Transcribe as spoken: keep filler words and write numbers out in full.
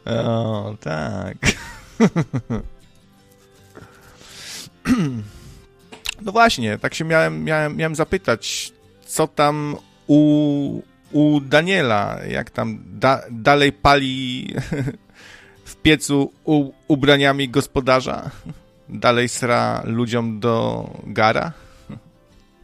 O, tak. No właśnie, tak się miałem, miałem, miałem zapytać, co tam u, u Daniela, jak tam da, dalej pali w piecu u, ubraniami gospodarza? Dalej sra ludziom do gara?